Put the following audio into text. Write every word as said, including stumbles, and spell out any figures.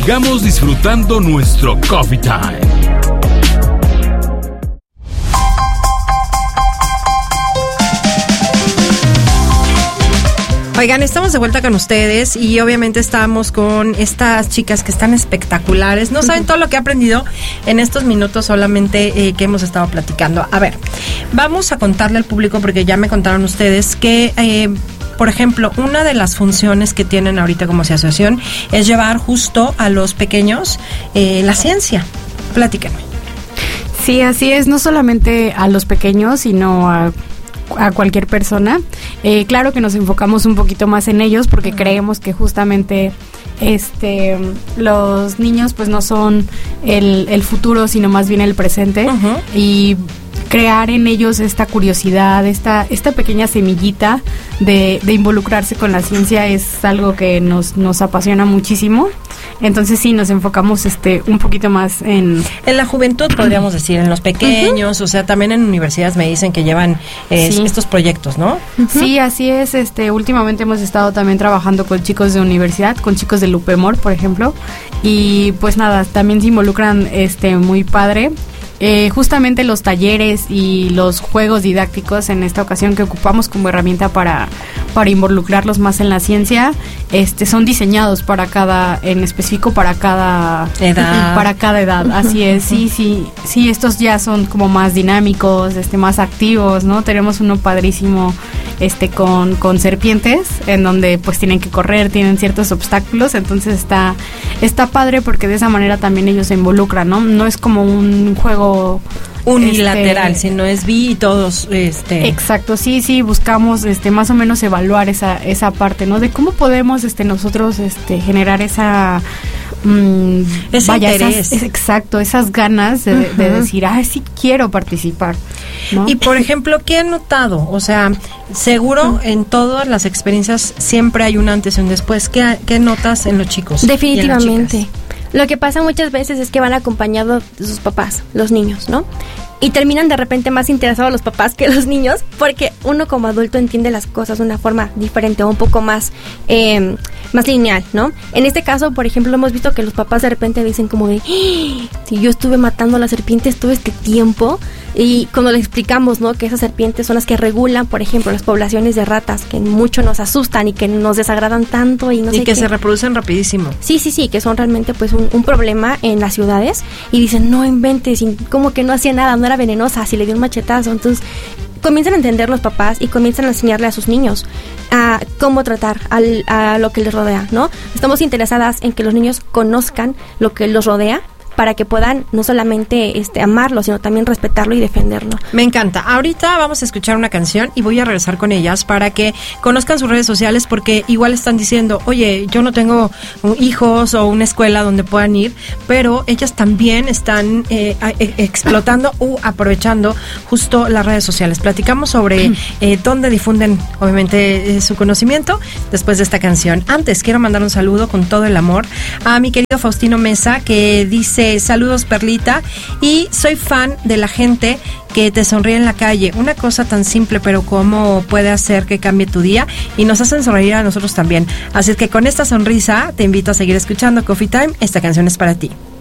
sigamos disfrutando nuestro Coffee Time. Oigan, estamos de vuelta con ustedes y obviamente estamos con estas chicas que están espectaculares. No saben todo lo que he aprendido en estos minutos solamente eh, que hemos estado platicando. A ver, vamos a contarle al público, porque ya me contaron ustedes que, eh, por ejemplo, una de las funciones que tienen ahorita como asociación es llevar justo a los pequeños eh, la ciencia. Platíquenme. Sí, así es, no solamente a los pequeños, sino a a cualquier persona. Eh, claro que nos enfocamos un poquito más en ellos porque uh-huh. creemos que justamente este los niños pues no son el, el futuro, sino más bien el presente. Uh-huh. Y crear en ellos esta curiosidad, esta esta pequeña semillita de, de involucrarse con la ciencia es algo que nos, nos apasiona muchísimo. Entonces sí, nos enfocamos este un poquito más en... En la juventud, podríamos decir, en los pequeños, uh-huh. o sea, también en universidades me dicen que llevan eh, sí. estos proyectos, ¿no? Uh-huh. Sí, así es. Este, últimamente hemos estado también trabajando con chicos de universidad, con chicos del UPEMOR, por ejemplo, y pues nada, también se involucran este muy padre. Eh, justamente los talleres y los juegos didácticos en esta ocasión que ocupamos como herramienta para, para involucrarlos más en la ciencia, este, son diseñados para cada, en específico para cada edad, para cada edad, así es, sí, sí, sí, estos ya son como más dinámicos, este, más activos, ¿no? Tenemos uno padrísimo, este, con, con serpientes, en donde pues tienen que correr, tienen ciertos obstáculos, entonces está, está padre porque de esa manera también ellos se involucran, ¿no? No es como un juego unilateral, este, sino es vi y todos este exacto, sí, sí, buscamos este más o menos evaluar esa esa parte, ¿no? De cómo podemos este nosotros este generar esa mmm, ese vaya, interés. Esas, exacto, esas ganas de, uh-huh. de decir, ah, sí quiero participar, ¿no? Y por ejemplo, ¿qué han notado? O sea, seguro uh-huh. en todas las experiencias siempre hay un antes y un después. ¿Qué, qué notas en los chicos? Definitivamente. Lo que pasa muchas veces es que van acompañados de sus papás, los niños, ¿no? Y terminan de repente más interesados los papás que los niños, porque uno como adulto entiende las cosas de una forma diferente o un poco más eh, más lineal, ¿no? En este caso, por ejemplo, hemos visto que los papás de repente dicen como de, ¡Ah! Si yo estuve matando a las serpientes todo este tiempo, y cuando les explicamos, ¿no? Que esas serpientes son las que regulan, por ejemplo, las poblaciones de ratas, que mucho nos asustan y que nos desagradan tanto y no sé y que qué. Se reproducen rapidísimo. Sí, sí, sí, que son realmente pues un, un problema en las ciudades, y dicen, no inventes, como que no hacía nada, no era venenosa, si le dio un machetazo. Entonces comienzan a entender los papás y comienzan a enseñarle a sus niños a cómo tratar al, a lo que les rodea, ¿no? Estamos interesadas en que los niños conozcan lo que los rodea, para que puedan no solamente este amarlo, sino también respetarlo y defenderlo. Me encanta. Ahorita vamos a escuchar una canción y voy a regresar con ellas para que conozcan sus redes sociales, porque igual están diciendo, oye, yo no tengo hijos o una escuela donde puedan ir, pero ellas también están eh, eh, explotando o aprovechando justo las redes sociales. Platicamos sobre eh, dónde difunden, obviamente, eh, su conocimiento después de esta canción. Antes, quiero mandar un saludo con todo el amor a mi querido Faustino Mesa, que dice, saludos Perlita, y soy fan de la gente que te sonríe en la calle. Una cosa tan simple, pero cómo puede hacer que cambie tu día y nos hacen sonreír a nosotros también. Así es que con esta sonrisa te invito a seguir escuchando Coffee Time. Esta canción es para ti.